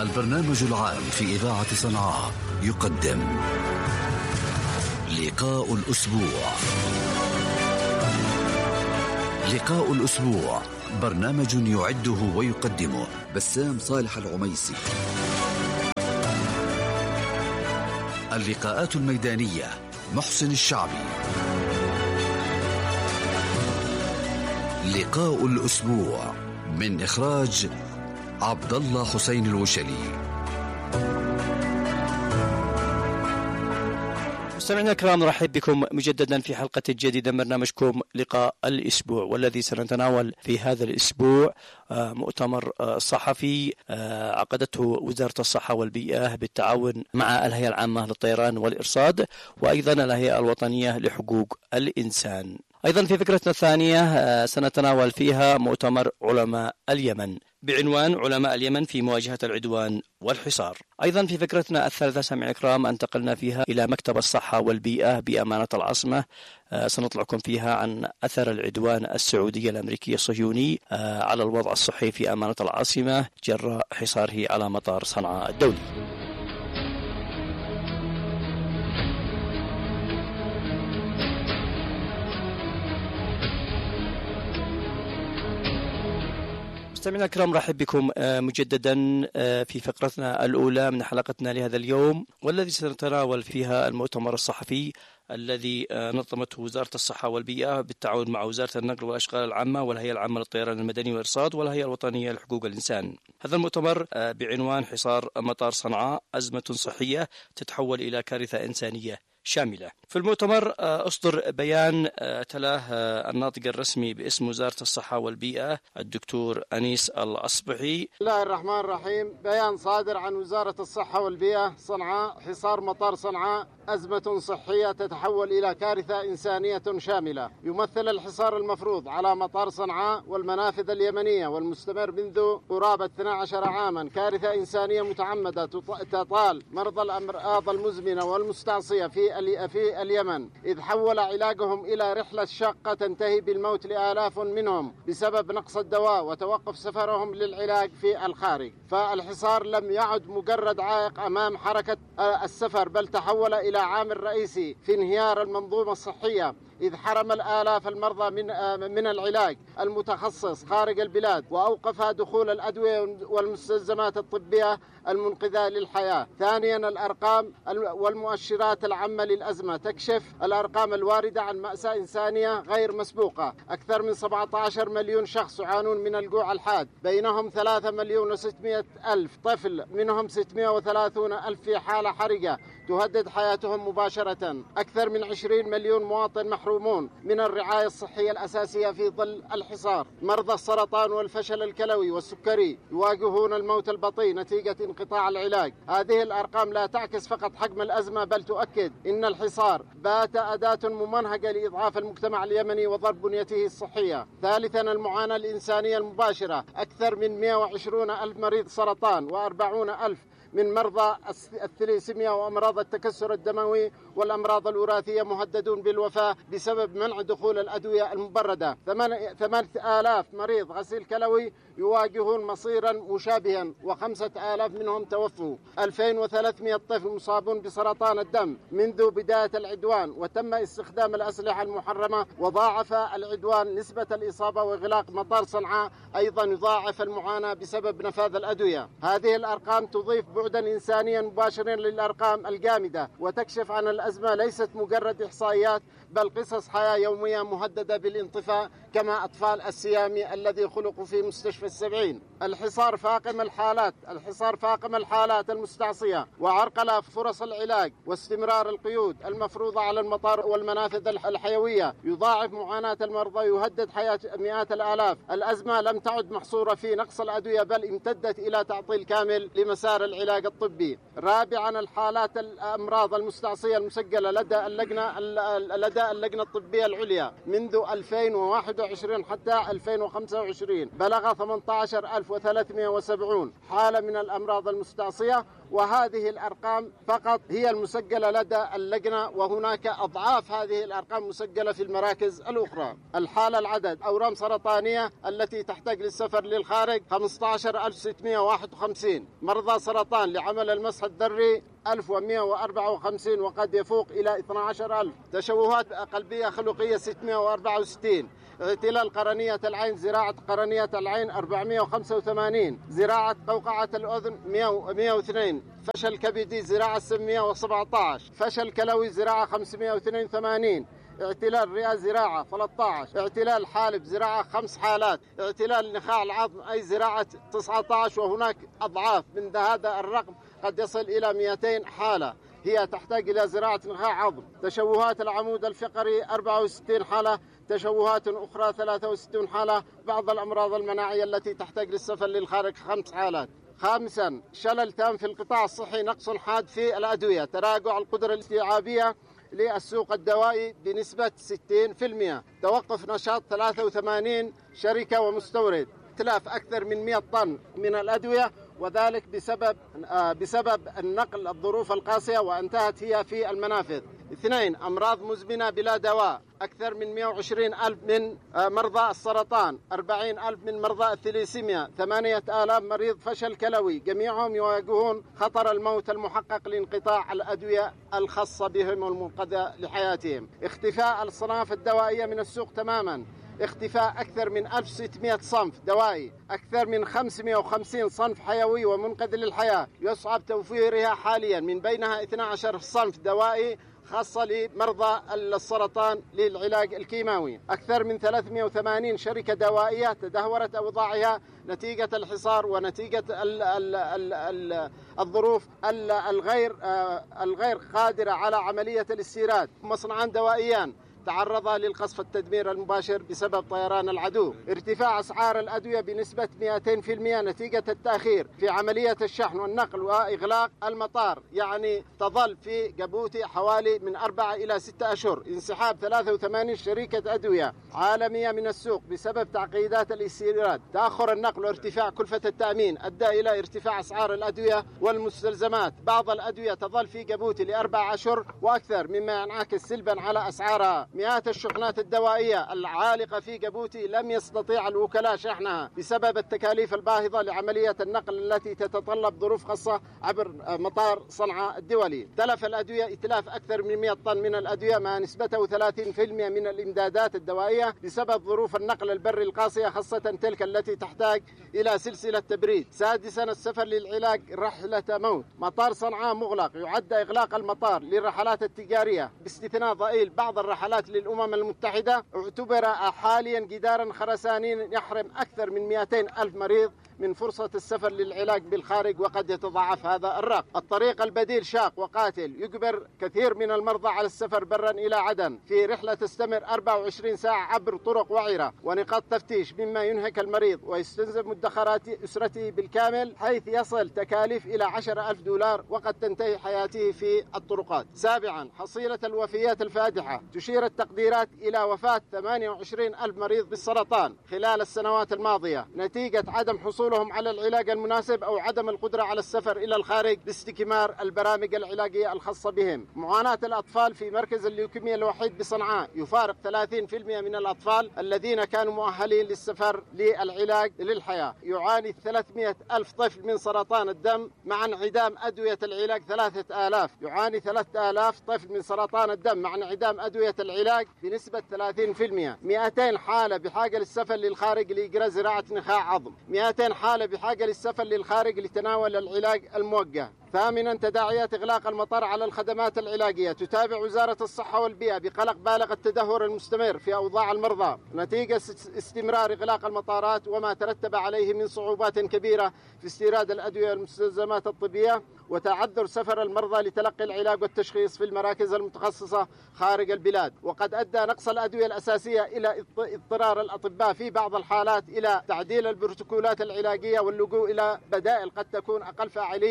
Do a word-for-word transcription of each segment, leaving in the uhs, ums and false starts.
البرنامج العام في إذاعة صنعاء يقدم لقاء الأسبوع. لقاء الأسبوع برنامج يعده ويقدمه بسام صالح العميسي. اللقاءات الميدانية محسن الشعبي. لقاء الأسبوع من إخراج عبد الله حسين الوشلي. مستمعينا الكرام، نرحب بكم مجددا في حلقة جديدة من برنامجكم لقاء الأسبوع، والذي سنتناول في هذا الأسبوع مؤتمر صحفي عقدته وزارة الصحة والبيئة بالتعاون مع الهيئة العامة للطيران والإرصاد، وأيضا الهيئة الوطنية لحقوق الإنسان. أيضا في فكرتنا الثانية سنتناول فيها مؤتمر علماء اليمن بعنوان علماء اليمن في مواجهة العدوان والحصار. أيضا في فكرتنا الثالثة سامعي الكرام انتقلنا فيها إلى مكتب الصحة والبيئة بأمانة العاصمة، سنطلعكم فيها عن أثر العدوان السعودي الأمريكي الصهيوني على الوضع الصحي في أمانة العاصمة جراء حصاره على مطار صنعاء الدولي. مستمعينا الكرام، رحب بكم مجددا في فقرتنا الأولى من حلقتنا لهذا اليوم، والذي سنتناول فيها المؤتمر الصحفي الذي نظمته وزارة الصحة والبيئة بالتعاون مع وزارة النقل والأشغال العامة والهيئة العامة للطيران المدني والإرصاد والهيئة الوطنية لحقوق الإنسان. هذا المؤتمر بعنوان حصار مطار صنعاء أزمة صحية تتحول إلى كارثة إنسانية شاملة. في المؤتمر أصدر بيان تلاه الناطق الرسمي باسم وزارة الصحة والبيئة الدكتور أنيس الأصبحي. بسم الله الرحمن الرحيم. بيان صادر عن وزارة الصحة والبيئة صنعاء: حصار مطار صنعاء أزمة صحية تتحول إلى كارثة إنسانية شاملة. يمثل الحصار المفروض على مطار صنعاء والمنافذ اليمنية والمستمر منذ قرابة اثني عشر عاما كارثة إنسانية متعمدة تطال مرضى الأمراض المزمنة والمستعصية في في اليمن، إذ حول علاجهم إلى رحلة شاقة تنتهي بالموت لآلاف منهم بسبب نقص الدواء وتوقف سفرهم للعلاج في الخارج. فالحصار لم يعد مجرد عائق أمام حركة السفر، بل تحول إلى عامل رئيسي في انهيار المنظومة الصحية، إذ حرم الآلاف المرضى من من العلاج المتخصص خارج البلاد، وأوقف دخول الأدوية والمستلزمات الطبية المنقذة للحياة. ثانيا، الأرقام والمؤشرات العامة للأزمة تكشف الأرقام الواردة عن مأساة إنسانية غير مسبوقة. أكثر من سبعة عشر مليون شخص يعانون من الجوع الحاد، بينهم ثلاثة مليون وستمائة ألف طفل، منهم ستمائة وثلاثين ألف في حالة حرجة تهدد حياتهم مباشرة. أكثر من عشرين مليون مواطن محرومون من الرعاية الصحية الأساسية في ظل الحصار. مرضى السرطان والفشل الكلوي والسكري يواجهون الموت البطيء نتيجة انقطاع العلاج. هذه الأرقام لا تعكس فقط حجم الأزمة، بل تؤكد أن الحصار بات أداة ممنهجة لإضعاف المجتمع اليمني وضرب بنيته الصحية. ثالثا، المعاناة الإنسانية المباشرة: أكثر من مائة وعشرين ألف مريض سرطان وأربعون ألف من مرضى الثليسيميا وأمراض التكسر الدموي والأمراض الوراثية مهددون بالوفاة بسبب منع دخول الأدوية المبردة. ثمانية آلاف مريض غسيل كلوي يواجهون مصيرا مشابها وخمسة آلاف منهم توفوا. ألفين وثلاثمائة طفل مصابون بسرطان الدم منذ بداية العدوان، وتم استخدام الأسلحة المحرمة، وضاعف العدوان نسبة الإصابة. وإغلاق مطار صنعاء أيضا يضاعف المعاناة بسبب نفاذ الأدوية. هذه الأرقام تضيف بعدا إنسانيا مباشرا للأرقام الجامدة، وتكشف عن الأزمة ليست مجرد إحصائيات، بل قصص حياة يومية مهددة بالانطفاء، كما أطفال السيامي الذي خلقوا في مستشفى السبعين. الحصار فاقم الحالات الحصار فاقم الحالات المستعصية وعرقل فرص العلاج، واستمرار القيود المفروضة على المطار والمنافذ الحيوية يضاعف معاناة المرضى، يهدد حياة مئات الآلاف. الأزمة لم تعد محصورة في نقص الأدوية، بل امتدت إلى تعطيل كامل لمسار العلاج الطبي. رابعا، الحالات الأمراض المستعصية المسجلة لدى اللجنة لدى اللجنة الطبية العليا منذ ألفين وواحد وعشرين حتى ألفين وخمسة وعشرين بلغ ثمانية عشر ألف وثلاثمائة وسبعين حالة من الأمراض المستعصية، وهذه الأرقام فقط هي المسجلة لدى اللجنة، وهناك أضعاف هذه الأرقام مسجلة في المراكز الأخرى. الحالة العدد أورام سرطانية التي تحتاج للسفر للخارج خمسة عشر ألف وستمائة وواحد وخمسين، مرضى سرطان لعمل المسح الذري ألف ومائة وأربعة وخمسين وقد يفوق إلى اثني عشر ألف، تشوهات قلبية خلقية ستمائة وأربعة وستين، اغتلال قرنية العين زراعة قرنية العين أربعمائة وخمسة وثمانين، زراعة قوقعة الأذن مائة واثنين، فشل كبدي زراعة سبعمائة وسبعة عشر، فشل كلوي زراعة خمسمائة واثنين وثمانين، اعتلال رئة زراعة ثلاثة عشر، اعتلال حالب زراعة خمس حالات، اعتلال نخاع العظم أي زراعة تسعة عشر، وهناك أضعاف من هذا الرقم قد يصل إلى مئتين حالة هي تحتاج إلى زراعة نخاع عظم. تشوهات العمود الفقري أربعة وستين حالة، تشوهات أخرى ثلاثة وستين حالة، بعض الأمراض المناعية التي تحتاج للسفر للخارج خمس حالات. خامسا شلل تام في القطاع الصحي، نقص حاد في الأدوية، تراجع القدرة الاستيعابية للسوق الدوائي بنسبة ستين بالمئة، توقف نشاط ثلاثة وثمانين شركة ومستورد، تلف أكثر من مئة طن من الأدوية، وذلك بسبب بسبب النقل الظروف القاسية وانتهت هي في المنافذ. اثنين أمراض مزمنة بلا دواء، أكثر من مئة وعشرين ألف من مرضى السرطان، أربعين ألف من مرضى الثليسيميا، ثمانية آلاف مريض فشل كلوي، جميعهم يواجهون خطر الموت المحقق لانقطاع الأدوية الخاصة بهم والمنقذة لحياتهم. اختفاء الصناف الدوائية من السوق تماما، اختفاء أكثر من ألف وستمائة صنف دوائي، أكثر من خمسمائة وخمسين صنف حيوي ومنقذ للحياة يصعب توفيرها حاليا، من بينها اثني عشر صنف دوائي خاصة لمرضى السرطان للعلاج الكيماوي. أكثر من ثلاثمائة وثمانين شركة دوائية تدهورت أوضاعها نتيجة الحصار ونتيجة ال ال ال ال الظروف الغير الغير قادرة على عملية الاستيراد. مصنعان دوائيان تعرض للقصف التدمير المباشر بسبب طيران العدو. ارتفاع أسعار الأدوية بنسبة مئتين بالمئة نتيجة التأخير في عملية الشحن والنقل وإغلاق المطار، يعني تظل في جيبوتي حوالي من أربعة إلى ستة أشهر. انسحاب ثلاثة وثمانين شركة أدوية عالمية من السوق بسبب تعقيدات الاستيراد. تأخر النقل وارتفاع كلفة التأمين أدى إلى ارتفاع أسعار الأدوية والمستلزمات. بعض الأدوية تظل في جيبوتي لأربع أشهر وأكثر، مما ينعكس سلبا على أسعارها. مئات الشحنات الدوائية العالقة في جيبوتي لم يستطيع الوكلاء شحنها بسبب التكاليف الباهظة لعملية النقل التي تتطلب ظروف خاصة عبر مطار صنعاء الدولي. تلف الأدوية إتلاف أكثر من مئة طن من الأدوية، مع نسبته ثلاثين بالمئة من الإمدادات الدوائية بسبب ظروف النقل البري القاسية، خاصة تلك التي تحتاج إلى سلسلة تبريد. سادسا السفر للعلاج رحلة موت. مطار صنعاء مغلق، يعد إغلاق المطار للرحلات التجارية باستثناء ضئيل بعض الرحلات للأمم المتحدة، اعتبر حاليا جدارا خرسانيا يحرم أكثر من مئتين ألف مريض من فرصة السفر للعلاج بالخارج، وقد يتضاعف هذا الرقم. الطريق البديل شاق وقاتل، يجبر كثير من المرضى على السفر برا إلى عدن في رحلة تستمر أربعة وعشرين ساعة عبر طرق وعرة ونقاط تفتيش، مما ينهك المريض ويستنزف مدخرات أسرته بالكامل، حيث يصل تكاليف إلى عشرة ألف دولار، وقد تنتهي حياته في الطرقات. سابعا حصيلة الوفيات الفادحة، تشير التقديرات إلى وفاة ثمانية وعشرين ألف مريض بالسرطان خلال السنوات الماضية نتيجة عدم حصولهم على العلاج المناسب أو عدم القدرة على السفر إلى الخارج باستكمال البرامج العلاجية الخاصة بهم. معاناة الأطفال في مركز الليوكيميا الوحيد بصنعاء، يفارق ثلاثين بالمئة من الأطفال الذين كانوا مؤهلين للسفر للعلاج للحياة. يعاني ثلاثمئة ألف طفل من سرطان الدم مع انعدام أدوية العلاج ثلاثة آلاف. يعاني ثلاثة آلاف طفل من سرطان الدم مع انعدام أدوية العلاج بنسبة ثلاثين بالمئة. مئتين حالة بحاجة للسفر للخارج لإجراء زراعة نخاع عظم. مئتين حالة بحاجة للسفر للخارج لتناول العلاج الموجه. ثامنا تداعيات إغلاق المطار على الخدمات العلاجية. تتابع وزارة الصحة والبيئة بقلق بالغ التدهور المستمر في أوضاع المرضى نتيجة استمرار إغلاق المطارات وما ترتب عليه من صعوبات كبيرة في استيراد الأدوية والمستلزمات الطبية، وتعذر سفر المرضى لتلقي العلاج والتشخيص في المراكز المتخصصة خارج البلاد. وقد أدى نقص الأدوية الأساسية إلى اضطرار الأطباء في بعض الحالات إلى تعديل البروتوكولات العلاجية واللجوء إلى بدائل قد تكون أقل فاعلية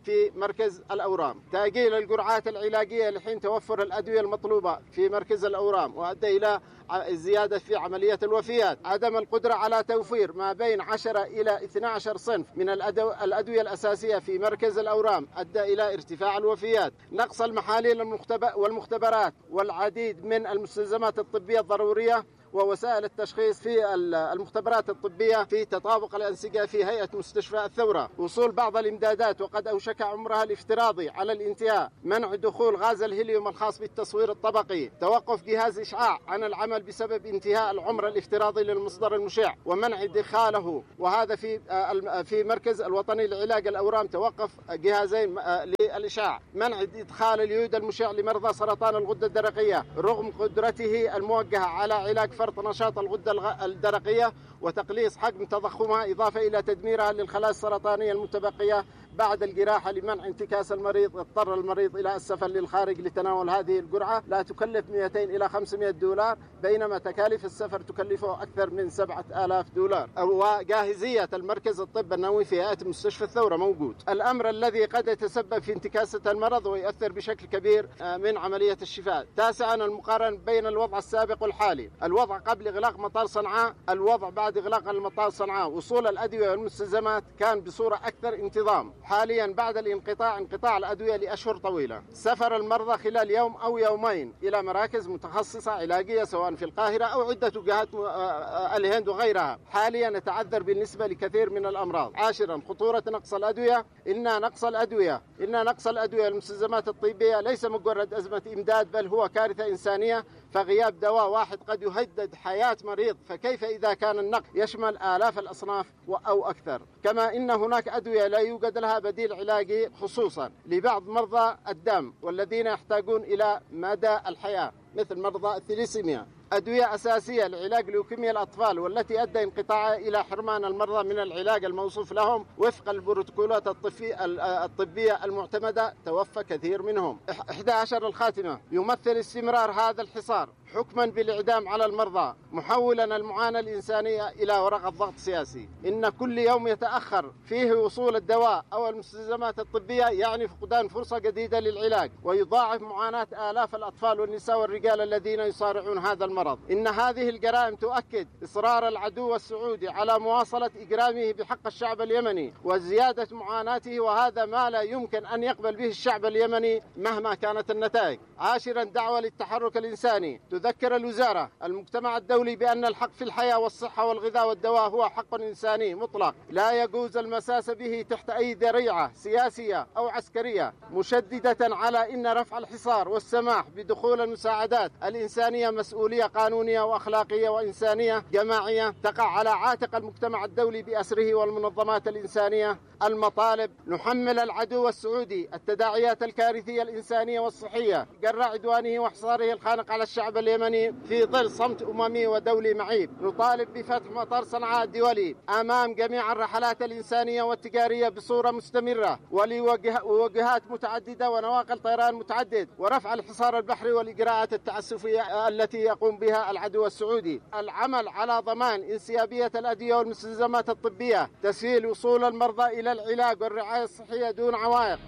في مركز الأورام، تأجيل الجرعات العلاجية لحين توفر الأدوية المطلوبة في مركز الأورام وأدى إلى زيادة في عملية الوفيات، عدم القدرة على توفير ما بين عشرة إلى اثني عشر صنف من الأدوية الأساسية في مركز الأورام أدى إلى ارتفاع الوفيات، نقص المحاليل والمختبرات والعديد من المستلزمات الطبية الضرورية ووسائل التشخيص في المختبرات الطبية في تطابق الأنسجة في هيئة مستشفى الثورة، وصول بعض الإمدادات وقد أوشك عمرها الافتراضي على الانتهاء، منع دخول غاز الهيليوم الخاص بالتصوير الطبقي، توقف جهاز إشعاع عن العمل بسبب انتهاء العمر الافتراضي للمصدر المشع ومنع ادخاله، وهذا في في مركز الوطني لعلاج الأورام توقف جهازين للإشعاع، منع إدخال اليود المشع لمرضى سرطان الغدة الدرقية رغم قدرته الموجهة على علاج فرط نشاط الغدة الدرقية وتقليص حجم تضخمها إضافة إلى تدميرها للخلايا السرطانية المتبقية بعد الجراحة لمنع انتكاس المريض. اضطر المريض إلى السفر للخارج لتناول هذه الجرعة، لا تكلف مئتين إلى خمسمئة دولار بينما تكاليف السفر تكلفه أكثر من سبعة آلاف دولار. وجاهزية المركز الطب النووي في هيئة مستشفى الثورة موجود، الأمر الذي قد يتسبب في انتكاسة المرض ويؤثر بشكل كبير من عملية الشفاء. تاسعا المقارنة بين الوضع السابق والحالي، الوضع قبل إغلاق مطار صنعاء، الوضع بعد إغلاق المطار صنعاء، وصول الأدوية والمستلزمات كان بصورة أكثر انتظام. حاليا بعد الانقطاع انقطاع الأدوية لأشهر طويلة، سفر المرضى خلال يوم أو يومين إلى مراكز متخصصة علاجية سواء في القاهرة أو عدة جهات الهند وغيرها حاليا يتعذر بالنسبة لكثير من الأمراض. عاشرا خطورة نقص الأدوية، إن نقص الأدوية إن نقص الأدوية والمستلزمات الطبية ليس مجرد أزمة إمداد بل هو كارثة إنسانية، فغياب دواء واحد قد يهدد حياة مريض، فكيف إذا كان النقص يشمل آلاف الأصناف أو أكثر. كما إن هناك أدوية لا يوجد لها بديل علاجي خصوصا لبعض مرضى الدم والذين يحتاجون إلى مدى الحياة مثل مرضى الثليسيميا، أدوية أساسية لعلاج لوكيميا الأطفال والتي أدى انقطاعها إلى حرمان المرضى من العلاج الموصوف لهم وفق البروتوكولات الطبية المعتمدة، توفى كثير منهم. إحدى عشر الخاتمة، يمثل استمرار هذا الحصار حكما بالإعدام على المرضى محولا المعاناة الإنسانية إلى ورقة ضغط سياسي. إن كل يوم يتأخر فيه وصول الدواء أو المستلزمات الطبية يعني فقدان فرصة جديدة للعلاج ويضاعف معاناة آلاف الأطفال والنساء والرجال الذين يصارعون هذا المرض. إن هذه الجرائم تؤكد إصرار العدو السعودي على مواصلة إجرامه بحق الشعب اليمني وزيادة معاناته، وهذا ما لا يمكن أن يقبل به الشعب اليمني مهما كانت النتائج. عاشرا دعوة للتحرك الإنساني، تذكر الوزارة المجتمع الدولي بأن الحق في الحياة والصحة والغذاء والدواء هو حق إنساني مطلق لا يجوز المساس به تحت أي ذريعة سياسية أو عسكرية، مشددة على أن رفع الحصار والسماح بدخول المساعدات الإنسانية مسؤولية قانونية وأخلاقية وإنسانية جماعية تقع على عاتق المجتمع الدولي بأسره والمنظمات الإنسانية. المطالب، نحمل العدو السعودي التداعيات الكارثية الإنسانية والصحية جراء عدوانه وحصاره الخانق على الشعب اليمني في ظل صمت أممي ودولي معيب. نطالب بفتح مطار صنعاء الدولي أمام جميع الرحلات الإنسانية والتجارية بصورة مستمرة ولوجهات متعددة ونواقل طيران متعدد، ورفع الحصار البحري والإجراءات التعسفية التي يقوم بها العدو السعودي. العمل على ضمان انسيابية الأدوية والمستلزمات الطبية، تسهيل وصول المرضى إلى العلاج والرعاية الصحية دون عوائق.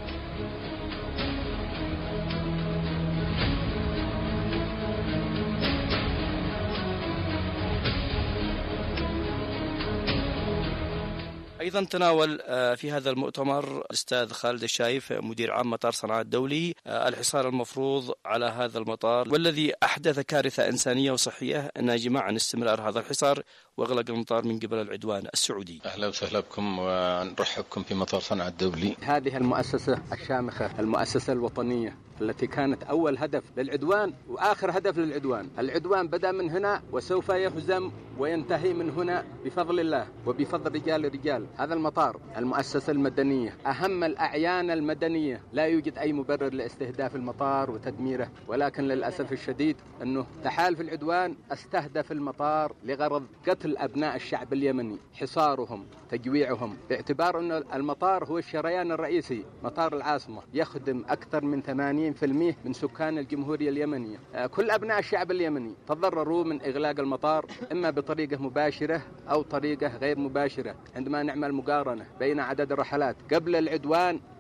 أيضا تناول في هذا المؤتمر الأستاذ خالد الشايف مدير عام مطار صنعاء الدولي الحصار المفروض على هذا المطار والذي أحدث كارثة إنسانية وصحية ناجمة عن استمرار هذا الحصار وإغلاق المطار من قبل العدوان السعودي. أهلا وسهلا بكم ونرحبكم في مطار صنعاء الدولي. هذه المؤسسة الشامخة، المؤسسة الوطنية التي كانت أول هدف للعدوان وآخر هدف للعدوان. العدوان بدأ من هنا وسوف يهزم وينتهي من هنا بفضل الله وبفضل رجال رجال هذا المطار. المؤسسة المدنية أهم الأعيان المدنية، لا يوجد أي مبرر لاستهداف المطار وتدميره، ولكن للأسف الشديد أنه تحالف العدوان استهدف المطار لغرض قتل أبناء الشعب اليمني، حصارهم، تجويعهم، باعتبار أن المطار هو الشريان الرئيسي، مطار العاصمة يخدم أكثر من ثمانين بالمئة من سكان الجمهورية اليمنية. كل أبناء الشعب اليمني تضرروا من إغلاق المطار إما بطريقة مباشرة أو طريقة غير مباشرة. عندما نعمل مقارنة بين عدد الرحلات قبل العدوان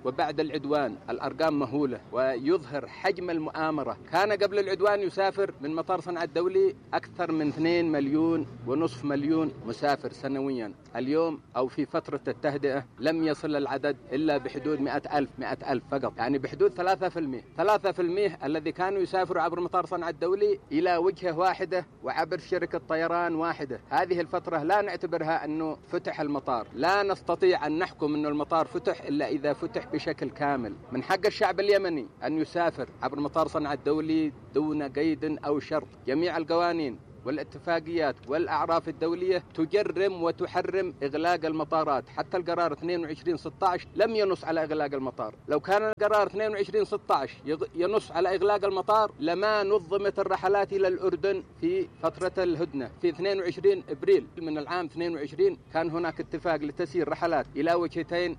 وبعد العدوان الأرقام مهولة، ويظهر حجم المؤامرة. كان قبل العدوان يسافر من مطار صنعاء الدولي أكثر من اثنين مليون ونصف مليون مسافر سنويا. اليوم أو في فترة التهدئة لم يصل العدد إلا بحدود مئة ألف مئة ألف فقط، يعني بحدود ثلاثة في المئة ثلاثة في المئة الذي كانوا يسافروا عبر مطار صنعاء الدولي إلى وجهة واحدة وعبر شركة طيران واحدة. هذه الفترة لا نعتبرها أنه فتح المطار، لا نستطيع أن نحكم أنه المطار فتح إلا إذا فتح بشكل كامل. من حق الشعب اليمني أن يسافر عبر مطار صنعاء الدولي دون قيد أو شرط. جميع القوانين والاتفاقيات والأعراف الدولية تجرم وتحرم إغلاق المطارات. حتى القرار اثنين وعشرين ستة عشر لم ينص على إغلاق المطار. لو كان القرار اثنين وعشرين ستة عشر ينص على إغلاق المطار لما نظمت الرحلات إلى الأردن في فترة الهدنة في اثنين وعشرين أبريل من العام اثنين وعشرين. كان هناك اتفاق لتسيير رحلات إلى وجهتين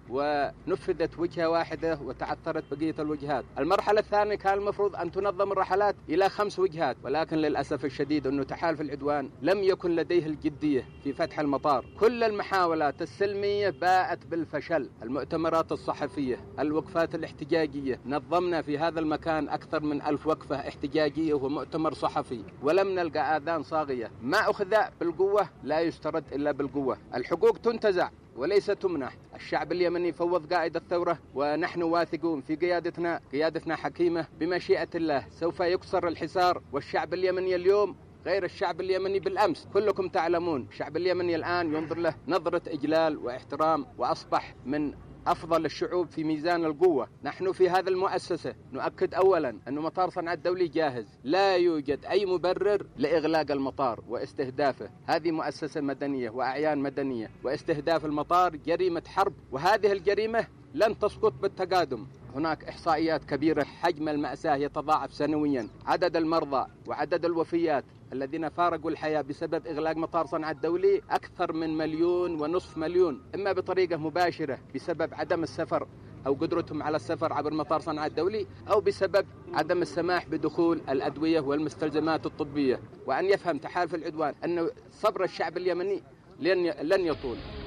ونفذت وجهة واحدة وتعثرت بقية الوجهات. المرحلة الثانية كان المفروض أن تنظم الرحلات إلى خمس وجهات، ولكن للأسف الشديد أنه تحالف العدوان لم يكن لديه الجدية في فتح المطار. كل المحاولات السلمية باءت بالفشل. المؤتمرات الصحفية، الوقفات الاحتجاجية، نظمنا في هذا المكان أكثر من ألف وقفة احتجاجية ومؤتمر صحفي ولم نلقى آذان صاغية. ما أخذ بالقوة لا يسترد إلا بالقوة. الحقوق تنتزع وليس تمنح. الشعب اليمني فوض قائد الثورة ونحن واثقون في قيادتنا، قيادتنا حكيمة بمشيئة الله سوف يكسر الحصار. والشعب اليمني اليوم غير الشعب اليمني بالأمس. كلكم تعلمون الشعب اليمني الآن ينظر له نظرة إجلال واحترام، وأصبح من أفضل الشعوب في ميزان القوة. نحن في هذا المؤسسة نؤكد أولا أن مطار صنعاء الدولي جاهز، لا يوجد أي مبرر لإغلاق المطار واستهدافه. هذه مؤسسة مدنية وأعيان مدنية، واستهداف المطار جريمة حرب، وهذه الجريمة لن تسقط بالتقادم. هناك إحصائيات كبيرة، حجم المأساة يتضاعف سنويا. عدد المرضى وعدد الوفيات الذين فارقوا الحياة بسبب إغلاق مطار صنعاء الدولي أكثر من مليون ونصف مليون، إما بطريقة مباشرة بسبب عدم السفر أو قدرتهم على السفر عبر مطار صنعاء الدولي، أو بسبب عدم السماح بدخول الأدوية والمستلزمات الطبية. وأن يفهم تحالف العدوان أن صبر الشعب اليمني لن لن يطول.